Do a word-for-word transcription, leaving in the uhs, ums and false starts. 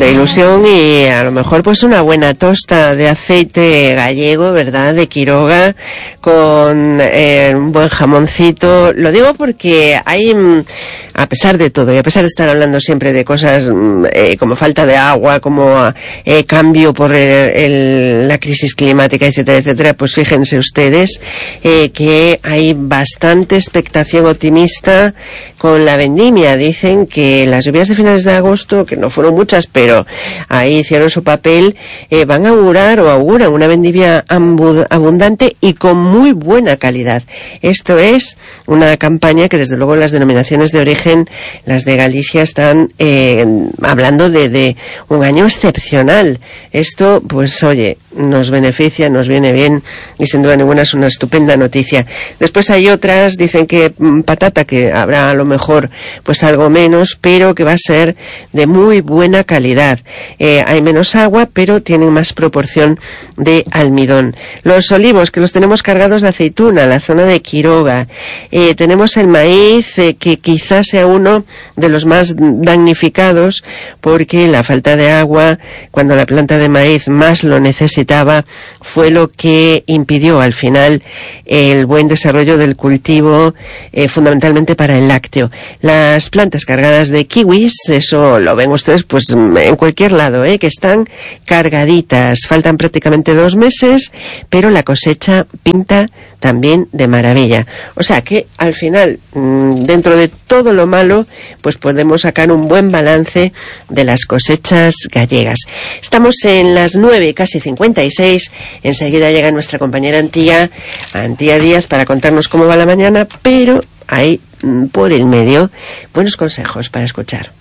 ilusión y a lo mejor pues una buena tosta de aceite gallego, ¿verdad? De Quiroga, con eh, un buen jamoncito. Lo digo porque hay, a pesar de todo, y a pesar de estar hablando siempre de cosas eh, como falta de agua, como eh, cambio por el, el, la crisis climática, etcétera, etcétera, pues fíjense ustedes eh, que hay bastante expectación optimista con la vendimia. Dicen que las lluvias de finales de agosto, que no fueron muchas, pero ahí hicieron su papel, eh, van a augurar o auguran una vendimia abundante y con muy buena calidad. Esto es una campaña que desde luego las denominaciones de origen, las de Galicia, están eh, hablando de, de un año excepcional. Esto, pues oye, nos beneficia, nos viene bien y sin duda ninguna es una estupenda noticia. Después hay otras, dicen que mmm, patata, que habrá a lo mejor pues algo menos, pero que va a ser de muy buena calidad. Eh, hay menos agua, pero tienen más proporción de almidón. Los olivos, que los tenemos cargados de aceituna, la zona de Quiroga. Eh, tenemos el maíz, eh, que quizás sea uno de los más damnificados, porque la falta de agua, cuando la planta de maíz más lo necesitaba, fue lo que impidió al final el buen desarrollo del cultivo, eh, fundamentalmente para el lácteo. Las plantas cargadas de kiwis, eso lo ven ustedes pues en cualquier lado, eh, que están cargaditas. Faltan prácticamente dos meses, pero la cosecha pinta también de maravilla. O sea que al final, dentro de todo lo malo, pues podemos sacar un buen balance de las cosechas gallegas. Estamos en las nueve, casi cincuenta y seis. Enseguida llega nuestra compañera Antía, Antía Díaz, para contarnos cómo va la mañana, pero hay por el medio buenos consejos para escuchar.